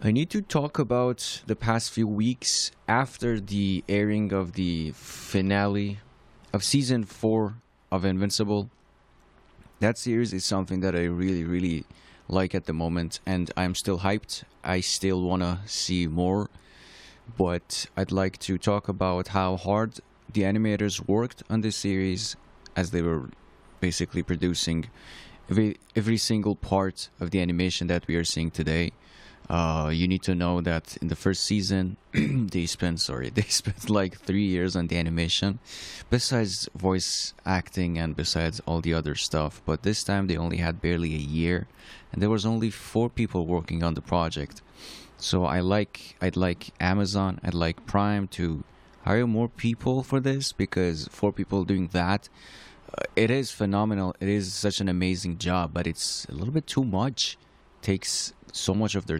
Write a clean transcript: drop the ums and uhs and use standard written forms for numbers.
I need to talk about the past few weeks after the airing of the finale of season 4 of Invincible. That series is something that I really, really like at the moment, and I'm still hyped. I still want to see more, but I'd like to talk about how hard the animators worked on this series as they were basically producing every single part of the animation that we are seeing today. You need to know that in the first season, they spent like 3 years on the animation, besides voice acting and besides all the other stuff. But this time they only had barely a year, and there was only 4 people working on the project. So I'd like Amazon, I'd like Prime to hire more people for this, because 4 people doing that, it is phenomenal. It is such an amazing job, but it's a little bit too much. Takes so much of their